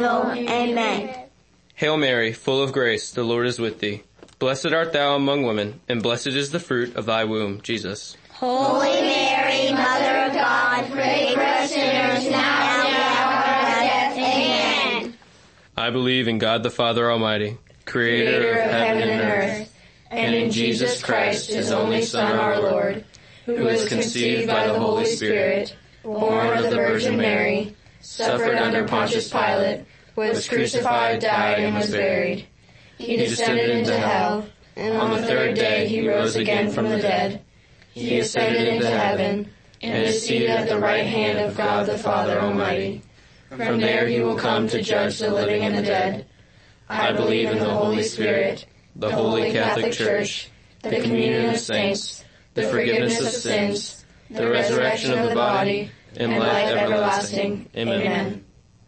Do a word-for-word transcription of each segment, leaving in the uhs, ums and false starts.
alone. Amen. Hail Mary, full of grace, the Lord is with thee. Blessed art thou among women, and blessed is the fruit of thy womb, Jesus. Holy Mary, Mother of God, pray for us sinners now and at the hour of our death. Amen. I believe in God the Father Almighty, creator, Creator of heaven and earth, and in Jesus Christ, his only Son, our Lord, who was conceived by the Holy Spirit, born of the Virgin Mary, suffered under Pontius Pilate, was crucified, died, and was buried. He descended into hell, and on the third day he rose again from the dead. He ascended into heaven, and is seated at the right hand of God the Father Almighty. From there he will come to judge the living and the dead. I believe in the Holy Spirit, the Holy Catholic Church, the communion of saints, the forgiveness of sins, the resurrection of the body, and life everlasting. Amen.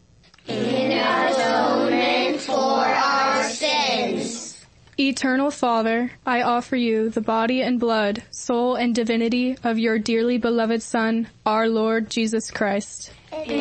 In atonement for our sins. Eternal Father, I offer you the body and blood, soul and divinity of your dearly beloved Son, our Lord Jesus Christ. In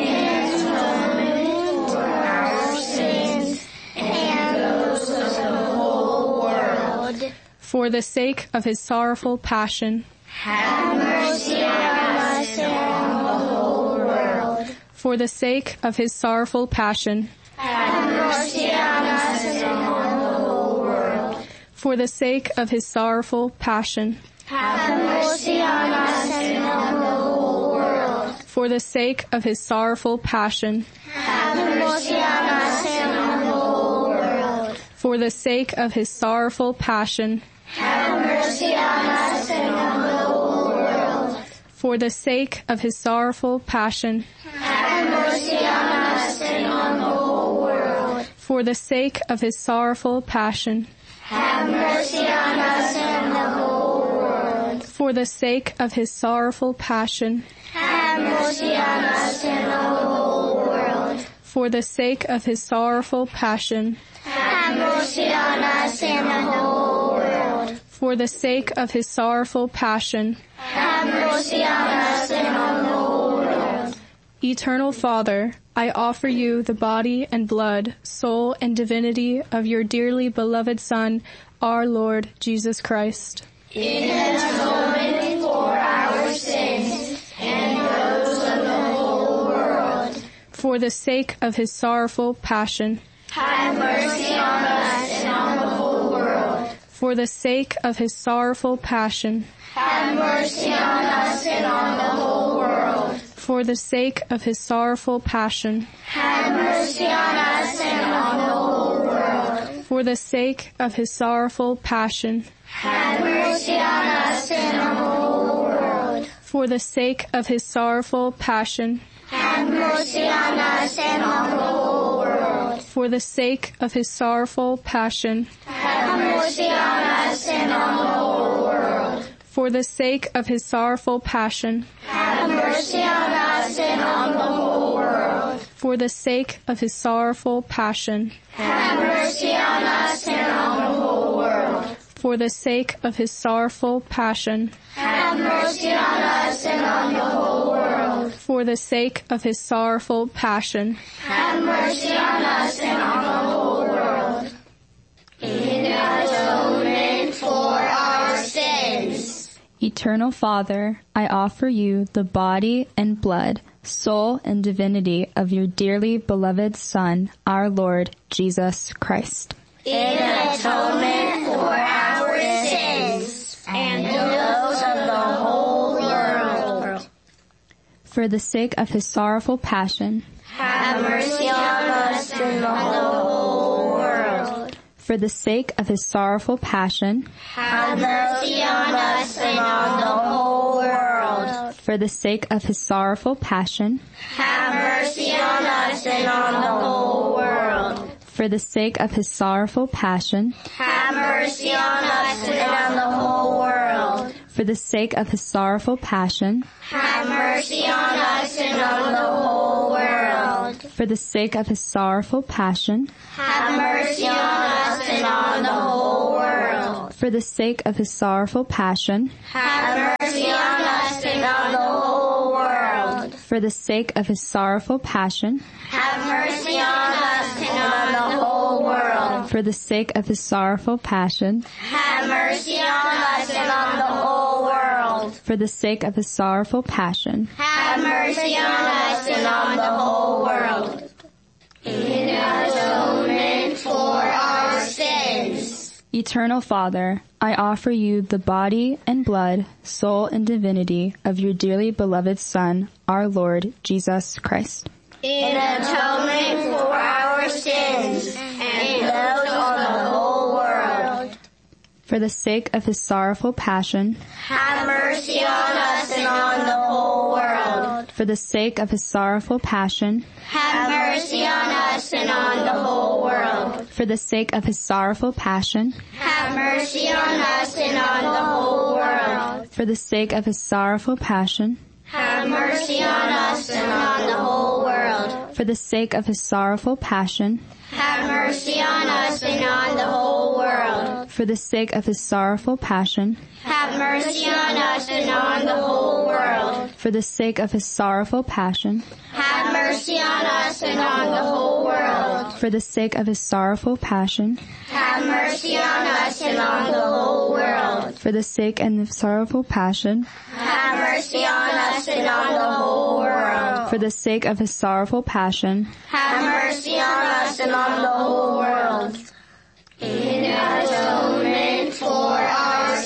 atonement for our sins and those of the whole world. For the sake of his sorrowful passion. Have mercy on us and on the whole world. For the sake of his sorrowful passion. Have mercy on us and on the whole world. For the sake of his sorrowful passion. Have mercy on us and on the whole world. For the sake of his sorrowful passion. Have mercy on us and on the whole world. For the sake of his sorrowful passion. Have mercy on us and on the whole world. For the sake of his sorrowful passion. Have mercy on us and on the whole world. For the sake of his sorrowful passion. Have mercy on us and the whole world. For the sake of his sorrowful passion. Have mercy on us and on the whole world. For the sake of his sorrowful passion. Have mercy on us and the whole world. For the sake of his sorrowful passion. Have mercy on us and on the whole world. Eternal Father, I offer you the body and blood, soul and divinity of your dearly beloved Son, our Lord Jesus Christ. In atonement for our sins and those of the whole world. For the sake of his sorrowful passion. Have mercy on us and on the whole world. For the sake of his sorrowful passion. Have mercy on us and on the whole world. For the sake of his sorrowful passion. Have mercy on us and on the whole world. For the sake of his sorrowful passion. Have mercy on us and on the whole world. For the sake of his sorrowful passion. Have mercy on us and on the whole world. For the sake of his sorrowful passion. Have mercy on us and on the whole world. For the sake of his sorrowful passion. Have mercy on us and on the whole world. For the sake of his sorrowful passion. Have mercy on us and on the whole world. For the sake of his sorrowful passion. Have mercy on us and on the whole world. For the sake of his sorrowful passion. Have mercy on us and on the whole world. In atonement for our sins. Eternal Father, I offer you the body and blood, soul and divinity of your dearly beloved Son, our Lord Jesus Christ. In atonement for our sins and those of the whole world. For the sake of his sorrowful passion. Have mercy on us and on the whole world. For the sake of his sorrowful passion. Have mercy on us and on the whole world. For the sake of his sorrowful passion. Have mercy on us and on the whole world. For the sake of his sorrowful passion. Have mercy on us and on the whole world. For the sake of his sorrowful passion. Have mercy on us and on the whole world. For the sake of his sorrowful passion. Have mercy on us and on the whole world. For the sake of his sorrowful passion. Have mercy on us and on the whole world. For the sake of his sorrowful passion. Have mercy on us world. For the sake of his sorrowful passion. Have mercy on us and on the whole world. For the sake of his sorrowful passion. Have mercy on us and on the whole world. In atonement for our sins. Eternal Father, I offer you the body and blood, soul and divinity of your dearly beloved Son, our Lord Jesus Christ. In atonement for our sins and those on the whole world. For the sake of his sorrowful passion. Have mercy on us and on the whole world. For the sake of his sorrowful passion. Have mercy on us and on the whole world. For the sake of his sorrowful passion. Have mercy on us and on the whole world. For the sake of his sorrowful passion. Have mercy on us and on the whole world. For the sake of his sorrowful passion. Have mercy on us and on the whole world. For the sake of his sorrowful passion. Have mercy on us and on the whole world. For the sake of his sorrowful passion. Have mercy on us and on the whole world. For the sake of his sorrowful passion. Have mercy on us and on the whole world. For the sake and the sorrowful passion. Have mercy on us and on the whole world. For the sake of his sorrowful passion. Have mercy on us and on the whole world. In atonement for our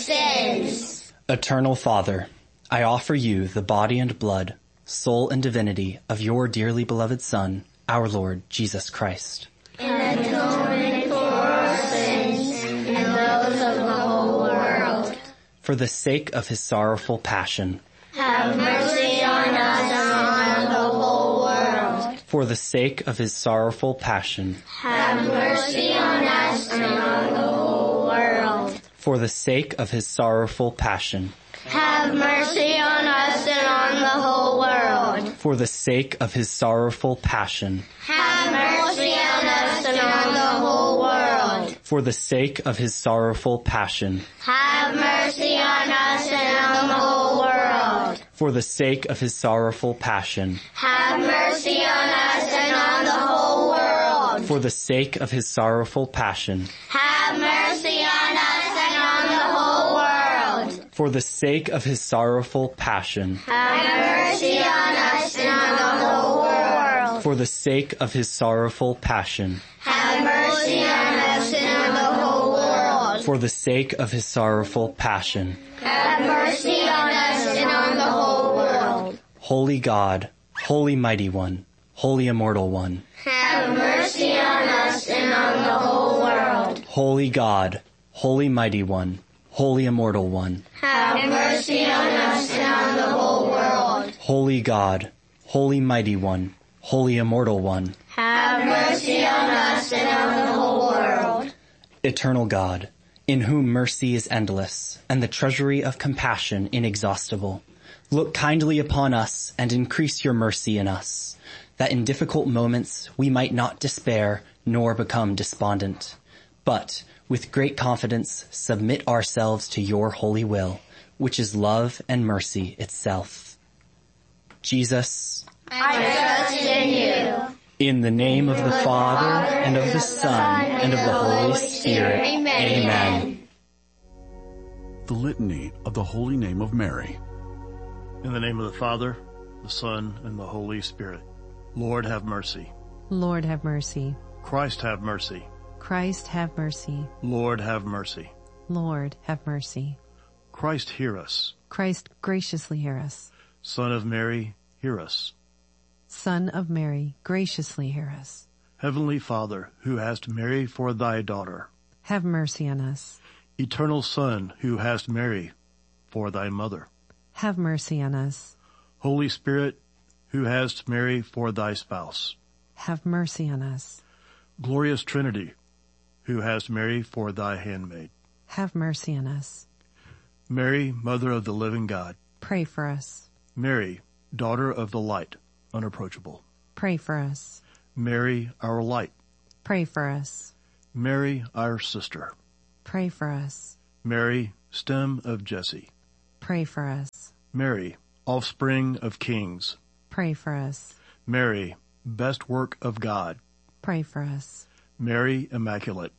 sins. Eternal Father, I offer you the body and blood, soul and divinity of your dearly beloved Son, our Lord Jesus Christ. In atonement for our sins and those of the whole world. For the sake of his sorrowful passion. Have mercy on us and on the whole world. For the sake of his sorrowful passion. Have mercy on us and on the whole world. For the sake of his sorrowful passion. Have mercy on us and on the whole world. For the sake of his sorrowful passion. Have mercy on us and on the whole world. For the sake of his sorrowful passion. Have mercy on us and on the whole world. For the sake of his sorrowful passion. Have mercy on us and on the whole world. For the sake of his sorrowful passion. Have mercy on us and on the whole world. For the sake of his sorrowful passion. Have mercy on us and on the whole world. For the sake of his sorrowful passion. Have mercy on us and on the whole world. For the sake of his sorrowful passion. Have mercy on us and on the whole world. Holy God, Holy Mighty One, Holy Immortal One. Have mercy on us and on the whole world. Holy God, Holy Mighty One, Holy Immortal One. Have mercy on us and on the whole world. Holy God, Holy Mighty One, Holy Immortal One. Have mercy on us and on the whole world. Eternal God, in whom mercy is endless, and the treasury of compassion inexhaustible, look kindly upon us and increase your mercy in us, that in difficult moments we might not despair nor become despondent, but with great confidence submit ourselves to your holy will, which is love and mercy itself. Jesus, I trust in you. In the name of the Father, and of the Son, and of the Holy Spirit. Amen. The Litany of the Holy Name of Mary. In the name of the Father, the Son, and the Holy Spirit. Lord, have mercy. Lord, have mercy. Christ, have mercy. Christ, have mercy. Lord, have mercy. Lord, have mercy. Christ, hear us. Christ, graciously hear us. Son of Mary, hear us. Son of Mary, graciously hear us. Heavenly Father, who hast Mary for thy daughter. Have mercy on us. Eternal Son, who hast Mary for thy mother. Have mercy on us. Holy Spirit, who hast Mary for thy spouse. Have mercy on us. Glorious Trinity, who hast Mary for thy handmaid. Have mercy on us. Mary, Mother of the living God. Pray for us. Mary, Daughter of the light, unapproachable. Pray for us. Mary, our light. Pray for us. Mary, our sister. Pray for us. Mary, stem of Jesse. Pray for us. Mary, offspring of kings. Pray for us. Mary, best work of God. Pray for us. Mary, immaculate,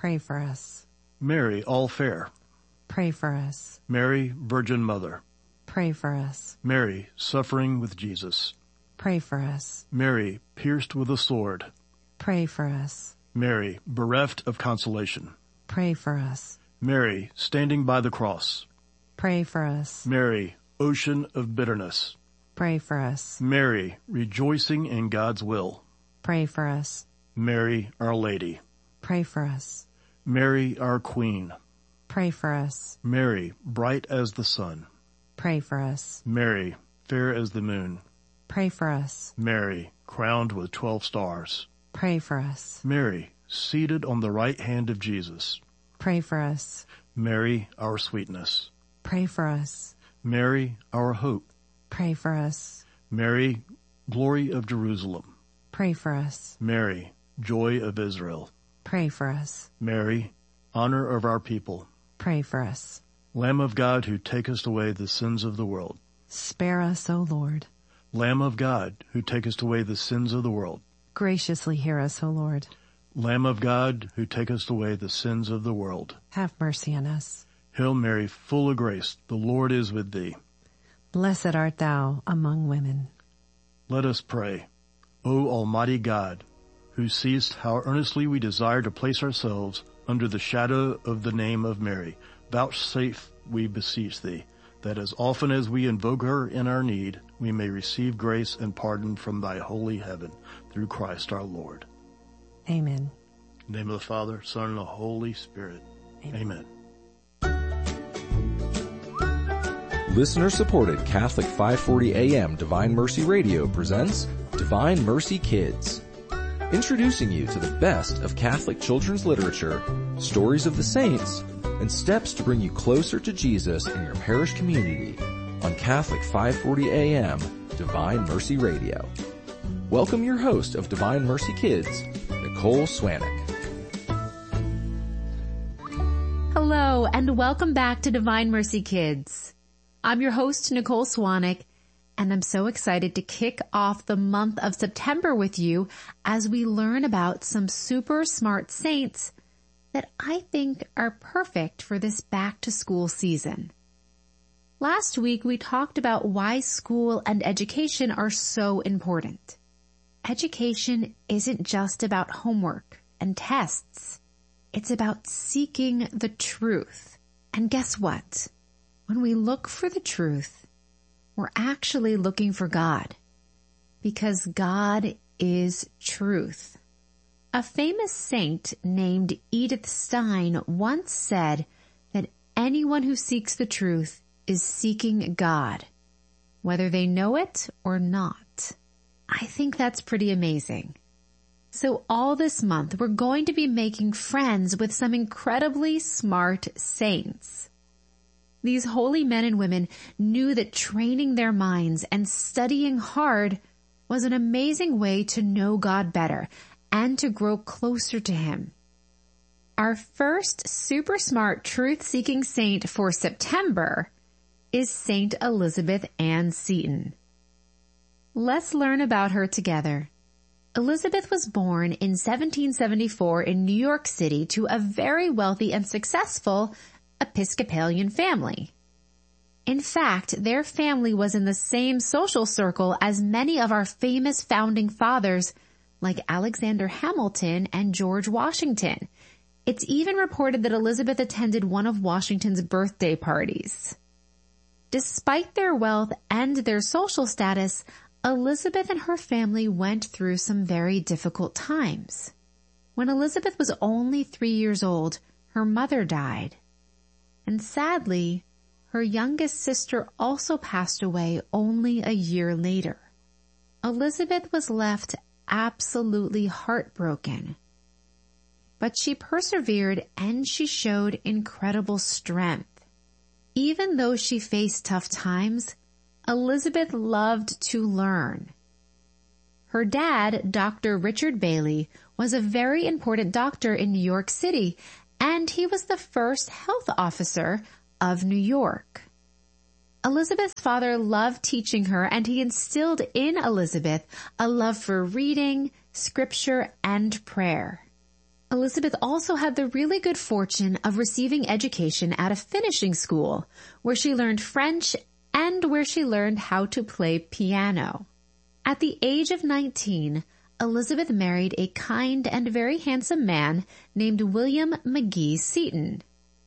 Pray for us. Mary, all fair. Pray for us. Mary, Virgin Mother. Pray for us. Mary, suffering with Jesus. Pray for us. Mary, pierced with a sword. Pray for us. Mary, bereft of consolation. Pray for us. Mary, standing by the cross. Pray for us. Mary, ocean of bitterness. Pray for us. Mary, rejoicing in God's will. Pray for us. Mary, Our Lady. Pray for us. Mary, our Queen. Pray for us. Mary, bright as the sun. Pray for us. Mary, fair as the moon. Pray for us. Mary, crowned with twelve stars. Pray for us. Mary, seated on the right hand of Jesus. Pray for us. Mary, our sweetness. Pray for us. Mary, our hope. Pray for us. Mary, glory of Jerusalem. Pray for us. Mary, joy of Israel. Pray for us. Mary, honor of our people. Pray for us. Lamb of God, who takest away the sins of the world. Spare us, O Lord. Lamb of God, who takest away the sins of the world. Graciously hear us, O Lord. Lamb of God, who takest away the sins of the world. Have mercy on us. Hail Mary, full of grace, the Lord is with thee. Blessed art thou among women. Let us pray. O Almighty God, who seest how earnestly we desire to place ourselves under the shadow of the name of Mary, vouchsafe, we beseech thee, that as often as we invoke her in our need, we may receive grace and pardon from thy holy heaven, through Christ our Lord. Amen. In the name of the Father, Son, and the Holy Spirit. Amen. Amen. Listener-supported Catholic five forty A M Divine Mercy Radio presents Divine Mercy Kids. Introducing you to the best of Catholic children's literature, stories of the saints, and steps to bring you closer to Jesus in your parish community on Catholic five forty A M Divine Mercy Radio. Welcome your host of Divine Mercy Kids, Nicole Swanick. Hello, and welcome back to Divine Mercy Kids. I'm your host, Nicole Swanick, and I'm so excited to kick off the month of September with you as we learn about some super smart saints that I think are perfect for this back-to-school season. Last week, we talked about why school and education are so important. Education isn't just about homework and tests. It's about seeking the truth. And guess what? When we look for the truth, we're actually looking for God, because God is truth. A famous saint named Edith Stein once said that anyone who seeks the truth is seeking God, whether they know it or not. I think that's pretty amazing. So all this month, we're going to be making friends with some incredibly smart saints. These holy men and women knew that training their minds and studying hard was an amazing way to know God better and to grow closer to Him. Our first super smart truth-seeking saint for September is Saint Elizabeth Ann Seton. Let's learn about her together. Elizabeth was born in seventeen seventy-four in New York City to a very wealthy and successful Episcopalian family. In fact, their family was in the same social circle as many of our famous founding fathers like Alexander Hamilton and George Washington. It's even reported that Elizabeth attended one of Washington's birthday parties. Despite their wealth and their social status, Elizabeth and her family went through some very difficult times. When Elizabeth was only three years old, her mother died. And sadly, her youngest sister also passed away only a year later. Elizabeth was left absolutely heartbroken. But she persevered and she showed incredible strength. Even though she faced tough times, Elizabeth loved to learn. Her dad, Doctor Richard Bailey, was a very important doctor in New York City, and he was the first health officer of New York. Elizabeth's father loved teaching her, and he instilled in Elizabeth a love for reading, scripture, and prayer. Elizabeth also had the really good fortune of receiving education at a finishing school, where she learned French and where she learned how to play piano. At the age of nineteen, Elizabeth married a kind and very handsome man named William McGee Seton.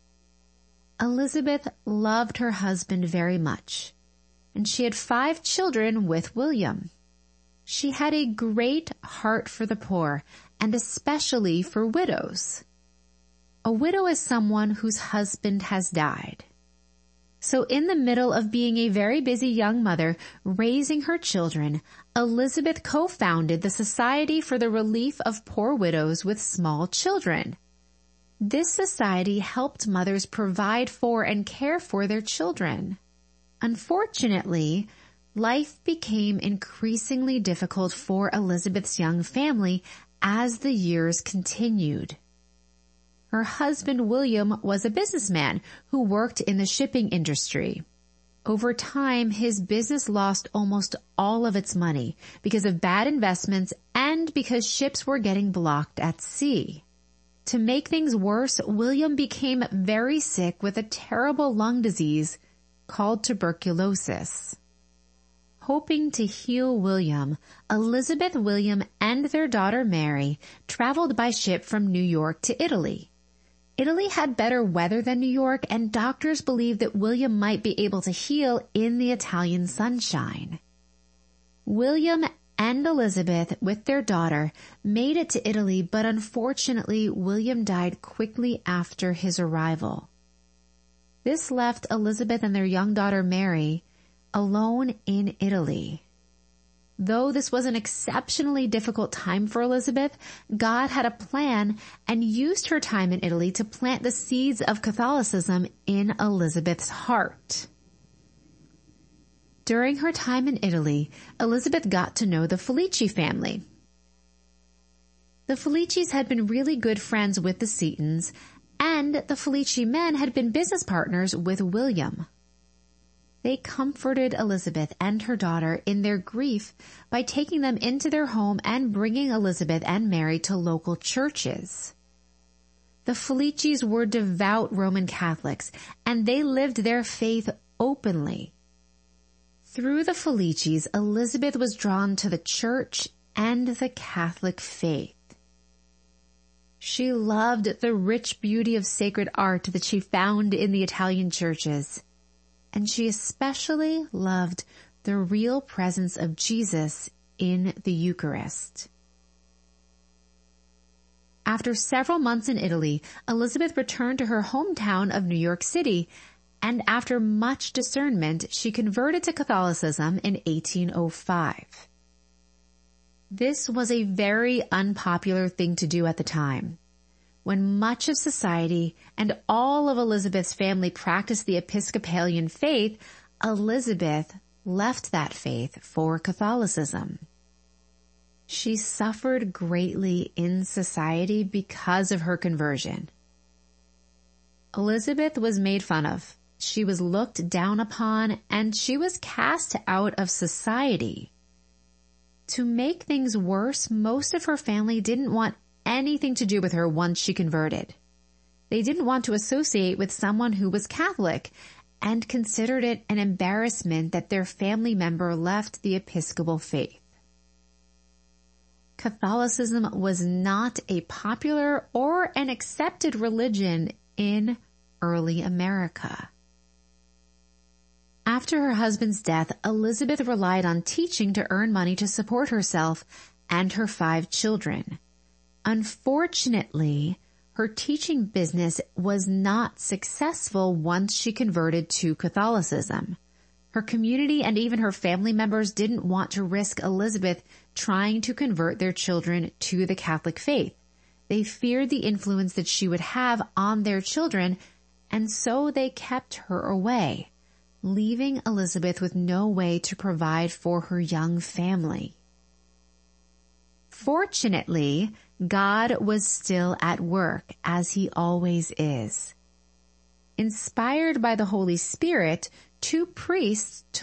Elizabeth loved her husband very much, and she had five children with William. She had a great heart for the poor, and especially for widows. A widow is someone whose husband has died. So in the middle of being a very busy young mother raising her children, Elizabeth co-founded the Society for the Relief of Poor Widows with Small Children. This society helped mothers provide for and care for their children. Unfortunately, life became increasingly difficult for Elizabeth's young family as the years continued. Her husband, William, was a businessman who worked in the shipping industry. Over time, his business lost almost all of its money because of bad investments and because ships were getting blocked at sea. To make things worse, William became very sick with a terrible lung disease called tuberculosis. Hoping to heal William, Elizabeth, William, and their daughter Mary traveled by ship from New York to Italy. Italy had better weather than New York, and doctors believed that William might be able to heal in the Italian sunshine. William and Elizabeth, with their daughter, made it to Italy, but unfortunately, William died quickly after his arrival. This left Elizabeth and their young daughter Mary alone in Italy. Though this was an exceptionally difficult time for Elizabeth, God had a plan and used her time in Italy to plant the seeds of Catholicism in Elizabeth's heart. During her time in Italy, Elizabeth got to know the Felici family. The Felicis had been really good friends with the Setons, and the Felici men had been business partners with William. They comforted Elizabeth and her daughter in their grief by taking them into their home and bringing Elizabeth and Mary to local churches. The Felicis were devout Roman Catholics, and they lived their faith openly. Through the Felicis, Elizabeth was drawn to the church and the Catholic faith. She loved the rich beauty of sacred art that she found in the Italian churches, and she especially loved the real presence of Jesus in the Eucharist. After several months in Italy, Elizabeth returned to her hometown of New York City, and after much discernment, she converted to Catholicism in eighteen oh five. This was a very unpopular thing to do at the time. When much of society and all of Elizabeth's family practiced the Episcopalian faith, Elizabeth left that faith for Catholicism. She suffered greatly in society because of her conversion. Elizabeth was made fun of. She was looked down upon, and she was cast out of society. To make things worse, most of her family didn't want anything to do with her once she converted. They didn't want to associate with someone who was Catholic and considered it an embarrassment that their family member left the Episcopal faith. Catholicism was not a popular or an accepted religion in early America. After her husband's death, Elizabeth relied on teaching to earn money to support herself and her five children. Unfortunately, her teaching business was not successful once she converted to Catholicism. Her community and even her family members didn't want to risk Elizabeth trying to convert their children to the Catholic faith. They feared the influence that she would have on their children, and so they kept her away, leaving Elizabeth with no way to provide for her young family. Fortunately, God was still at work, as he always is. Inspired by the Holy Spirit, two priests took